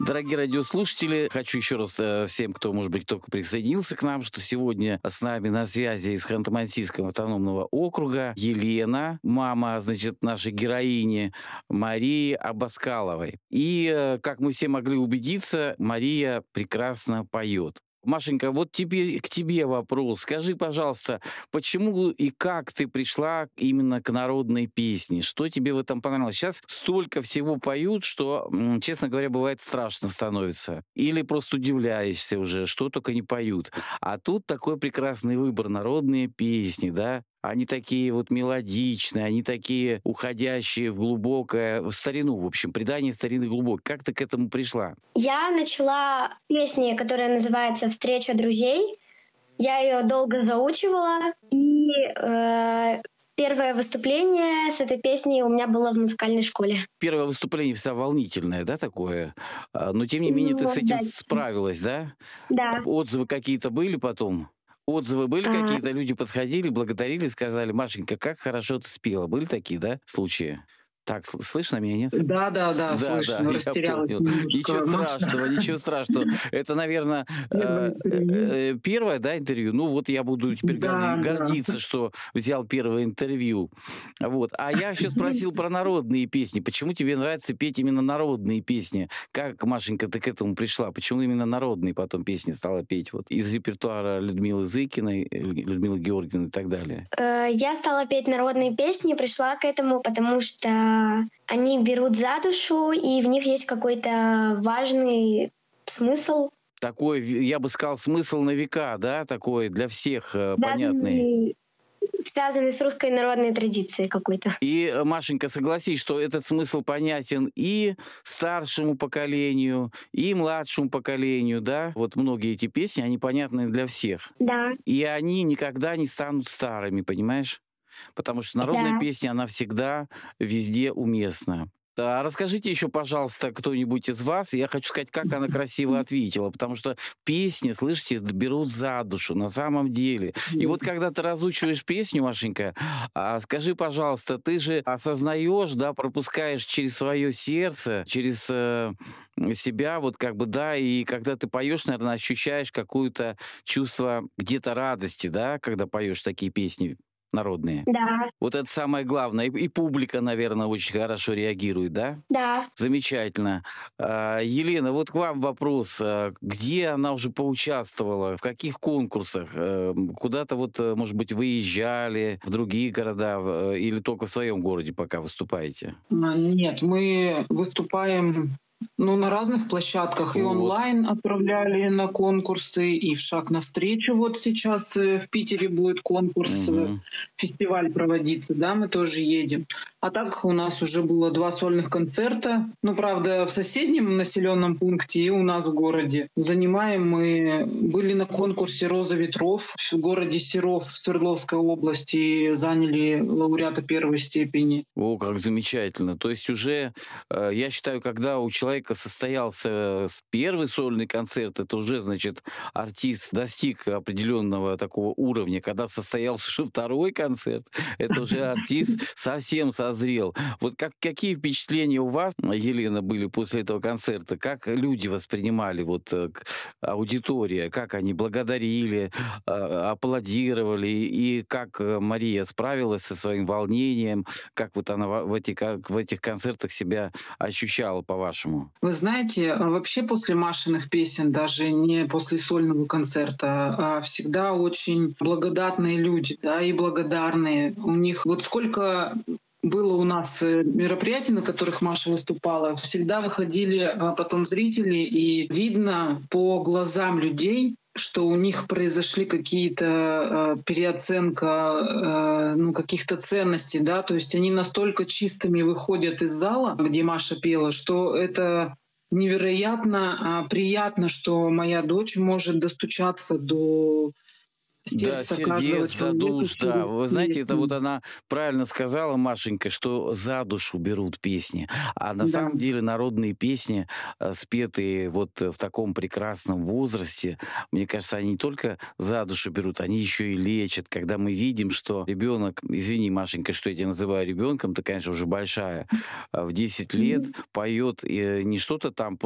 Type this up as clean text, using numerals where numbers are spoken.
Дорогие радиослушатели, хочу еще раз всем, кто, может быть, только присоединился к нам, что сегодня с нами на связи из Ханты-Мансийского автономного округа Елена, мама, значит, нашей героини Марии Абаскаловой. И, как мы все могли убедиться, Мария прекрасно поет. Машенька, вот теперь к тебе вопрос. Скажи, пожалуйста, почему и как ты пришла именно к народной песне? Что тебе в этом понравилось? Сейчас столько всего поют, что, честно говоря, бывает страшно становится. Или просто удивляешься уже, что только не поют. А тут такой прекрасный выбор, народные песни, да? Они такие вот мелодичные, они такие уходящие в глубокое, в старину, в общем, предание старины глубокой. Как ты к этому пришла? Я начала песни, которая называется «Встреча друзей». Я ее долго заучивала, и первое выступление с этой песней у меня было в музыкальной школе. Первое выступление вся волнительное, да, такое? Но, тем не менее, ты с этим Да. справилась, да? Да. Отзывы какие-то были потом? Отзывы были какие-то? Люди подходили, благодарили, сказали: Машенька, как хорошо ты спела. Были такие, да, случаи? Так, слышно меня, нет? Да, слышно, я растерялась понял. немножко. Ничего страшного. Это, наверное, первое, да, интервью? Ну, вот я буду теперь Да. гордиться, что взял первое интервью. Вот. А я еще спросил про народные песни. Почему тебе нравится петь именно народные песни? Как, Машенька, ты к этому пришла? Почему именно народные потом песни стала петь? Вот из репертуара Людмилы Зыкиной, Людмилы Георгиевны и так далее. Я стала петь народные песни, пришла к этому, потому что они берут за душу, и в них есть какой-то важный смысл. Такой, я бы сказал, смысл на века, да, такой для всех понятный. Связанный с русской народной традицией какой-то. И, Машенька, согласись, что этот смысл понятен и старшему поколению, и младшему поколению, да? Вот многие эти песни, они понятны для всех. Да. И они никогда не станут старыми, понимаешь? Потому что народная песня, она всегда везде уместна. А расскажите еще, пожалуйста, кто-нибудь из вас, я хочу сказать, как она красиво ответила, потому что песни, слышите, берут за душу, на самом деле. И вот когда ты разучиваешь песню, Машенька, скажи, пожалуйста, ты же осознаешь, да, пропускаешь через свое сердце, через себя, вот как бы, да, и когда ты поешь, наверное, ощущаешь какое-то чувство где-то радости, да, когда поешь такие песни народные. Да. Вот это самое главное. И публика, наверное, очень хорошо реагирует, да? Да. Замечательно. Елена, вот к вам вопрос. Где она уже поучаствовала? В каких конкурсах? Куда-то вот, может быть, выезжали в другие города или только в своем городе пока выступаете? Нет, мы выступаем на разных площадках. И онлайн отправляли на конкурсы, и в «Шаг навстречу». Вот сейчас в Питере будет конкурс, фестиваль проводиться, да, мы тоже едем. А так у нас уже было 2 сольных концерта. Правда, в соседнем населенном пункте и у нас в городе. Занимаем мы, были на конкурсе «Роза ветров» в городе Серов в Свердловской области, заняли лауреата 1 степени. О, как замечательно. То есть уже, я считаю, когда у человека состоялся первый сольный концерт, это уже, значит, артист достиг определенного такого уровня. Когда состоялся уже второй концерт, это уже артист совсем созрел. Вот какие впечатления у вас, Елена, были после этого концерта? Как люди воспринимали, вот аудитория, как они благодарили, аплодировали, и как Мария справилась со своим волнением, как вот она в этих концертах себя ощущала, по-вашему? Вы знаете, вообще после Машиных песен, даже не после сольного концерта, а всегда очень благодатные люди, да, и благодарные. У них вот сколько было у нас мероприятий, на которых Маша выступала, всегда выходили потом зрители, и видно по глазам людей, что у них произошли какие-то переоценка каких-то ценностей, да, то есть они настолько чистыми выходят из зала, где Маша пела, что это невероятно приятно, что моя дочь может достучаться до сердца каждого сердец, до душ, человека. да. Вы знаете, это вот она правильно сказала, Машенька, что за душу берут песни. А на самом деле народные песни, спетые вот в таком прекрасном возрасте, мне кажется, они не только за душу берут, они еще и лечат. Когда мы видим, что ребенок, извини, Машенька, что я тебя называю ребенком, ты, конечно, уже большая, в 10 лет поет не что-то там